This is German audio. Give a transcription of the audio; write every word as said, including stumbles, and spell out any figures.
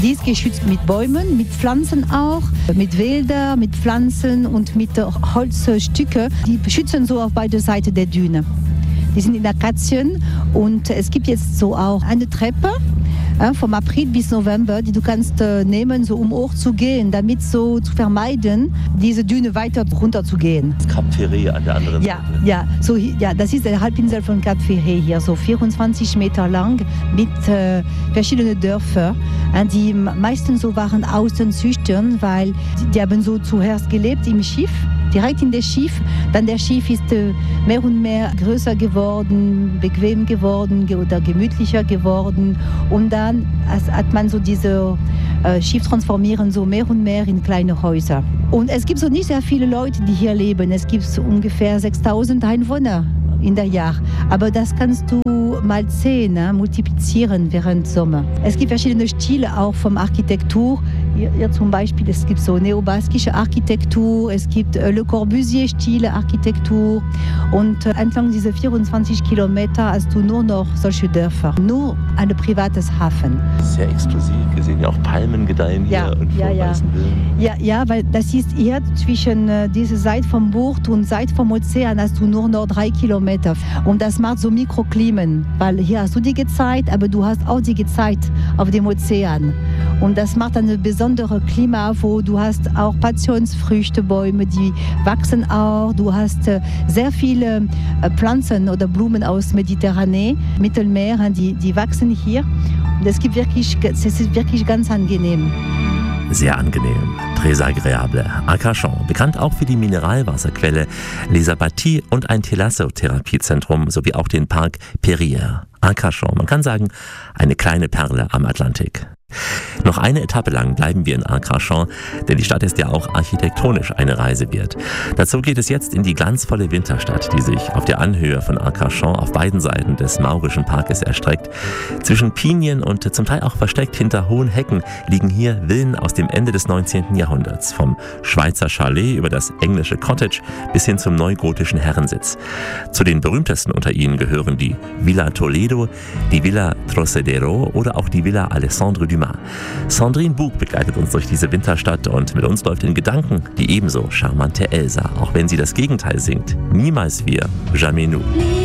Die ist geschützt mit Bäumen, mit Pflanzen auch, mit Wäldern, mit Pflanzen und mit Holzstücken. Die schützen so auf beide Seiten der Düne. Die sind in Akazien und es gibt jetzt so auch eine Treppe äh, vom April bis November, die du kannst äh, nehmen, so um hoch zu gehen, damit so zu vermeiden, diese Düne weiter runter zu gehen. Das Cap Ferret an der anderen ja, Seite. Ja, so, ja, das ist die Halbinsel von Cap Ferret hier, so vierundzwanzig Meter lang mit äh, verschiedenen Dörfern, äh, die meistens so waren Außenzüchter, weil die, die haben so zuerst gelebt im Schiff. Direkt in das Schiff. Dann der Schiff ist äh, mehr und mehr größer geworden, bequem geworden oder gemütlicher geworden. Und dann hat man so diese äh, Schiff transformieren so mehr und mehr in kleine Häuser. Und es gibt so nicht sehr viele Leute, die hier leben. Es gibt so ungefähr sechstausend Einwohner in der Jahr. Aber das kannst du mal zehn ne, multiplizieren während Sommer. Es gibt verschiedene Stile auch von Architektur. Hier, hier zum Beispiel, es gibt so neobaskische Architektur, es gibt äh, Le Corbusier-Stile Architektur und äh, entlang dieser vierundzwanzig Kilometer hast du nur noch solche Dörfer, nur ein privates Hafen. Sehr exklusiv, wir sehen ja auch Palmen gedeihen hier ja, und vor ja, ja. weißen Villen. Ja, ja, weil das ist hier zwischen äh, dieser Seite vom Bucht und Seite vom Ozean hast du nur noch drei Kilometer und das macht so Mikroklimen, weil hier hast du die Gezeit, aber du hast auch die Gezeit auf dem Ozean und das macht eine besondere Klima, wo du hast auch Passionsfrüchtebäume, die wachsen auch. Du hast äh, sehr viele äh, Pflanzen oder Blumen aus Mediterranee, Mittelmeer, die, die wachsen hier. Und es gibt wirklich, es ist wirklich ganz angenehm. Sehr angenehm, très agréable. Arcachon, bekannt auch für die Mineralwasserquelle Les Abatis und ein Thalassotherapie-Zentrum sowie auch den Park Perrières. Arcachon, man kann sagen, eine kleine Perle am Atlantik. Noch eine Etappe lang bleiben wir in Arcachon, denn die Stadt ist ja auch architektonisch eine Reise wert. Dazu geht es jetzt in die glanzvolle Winterstadt, die sich auf der Anhöhe von Arcachon auf beiden Seiten des Maurischen Parkes erstreckt. Zwischen Pinien und zum Teil auch versteckt hinter hohen Hecken liegen hier Villen aus dem Ende des neunzehnten Jahrhunderts. Vom Schweizer Chalet über das englische Cottage bis hin zum neugotischen Herrensitz. Zu den berühmtesten unter ihnen gehören die Villa Toledo, die Villa Trocedero oder auch die Villa Alessandro Dumas. Sandrine Bug begleitet uns durch diese Winterstadt und mit uns läuft in Gedanken die ebenso charmante Elsa, auch wenn sie das Gegenteil singt. Niemals wir, jamais nous.